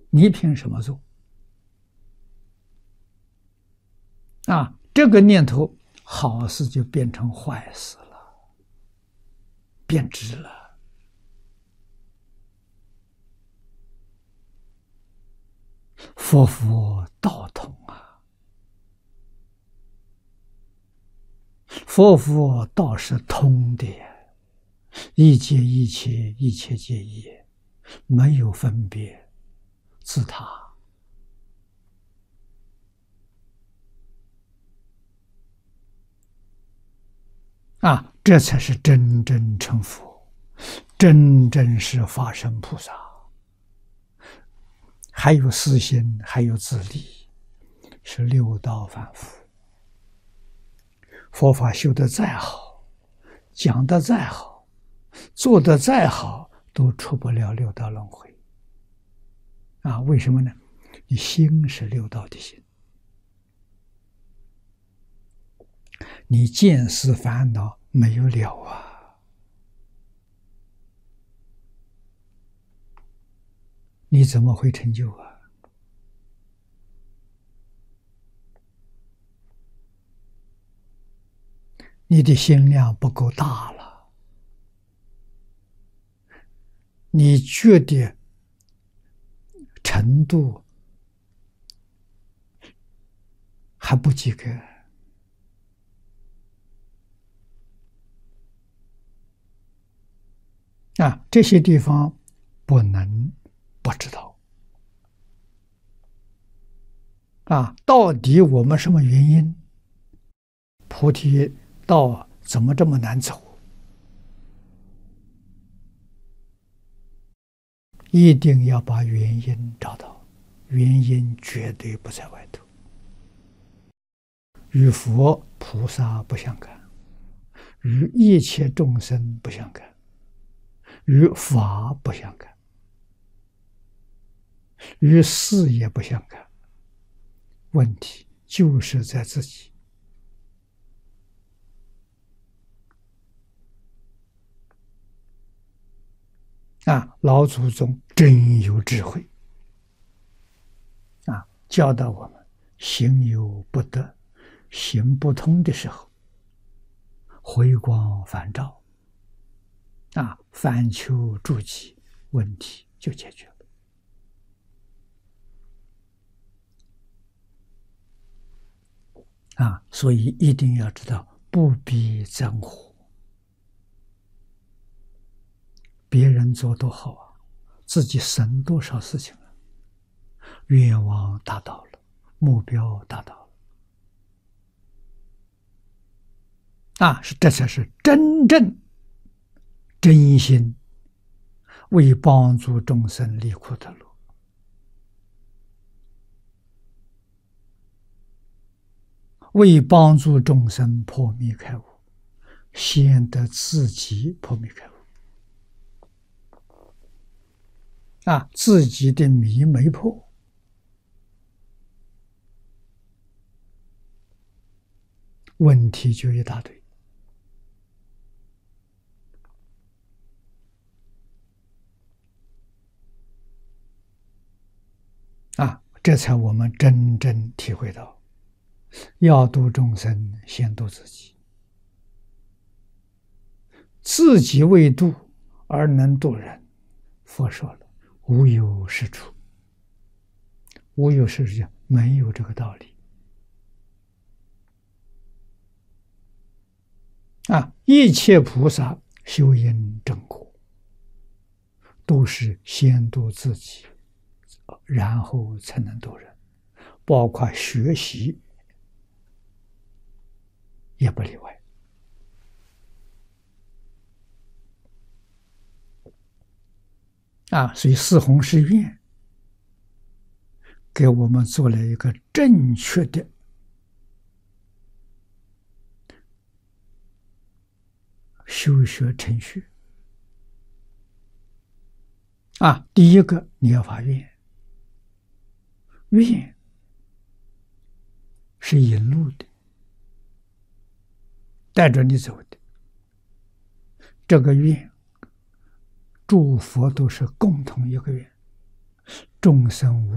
你凭什么做？这个念头，好事就变成坏事了，变质了。佛佛道同啊，佛佛道是通的，一切一切，一切皆一，没有分别自他。这才是真正成佛，真正是法身菩萨。还有私心，还有自利，是六道凡夫。佛法修得再好，讲得再好，做得再好，都出不了六道轮回。为什么呢？你心是六道的心，你见思烦恼没有了啊，你怎么会成就啊？你的心量不够大了，你觉的程度还不及格。这些地方不能不知道。到底我们什么原因？菩提道怎么这么难走？一定要把原因找到，原因绝对不在外头。与佛菩萨不相干，与一切众生不相干，与法不相干，与事也不相干。问题就是在自己。老祖宗真有智慧教导我们，行有不得、行不通的时候，回光返照，反求诸己，问题就解决了。所以一定要知道，不必增火。别人做多好啊，自己省多少事情啊？愿望达到了，目标达到了，这才是真正真心为帮助众生离苦得乐，为帮助众生破迷开悟，先得自己破迷开悟。自己的迷没破，问题就一大堆。这才我们真正体会到，要度众生，先度自己。自己未度而能度人，佛说了，无有是处。无有是处，没有这个道理。一切菩萨修因正果，都是先度自己，然后才能度人，包括学习也不例外。所以四弘誓愿给我们做了一个正确的修学程序。第一个你要发愿，愿是引路的，带着你走的。这个愿诸佛都是共同一个愿， 众生无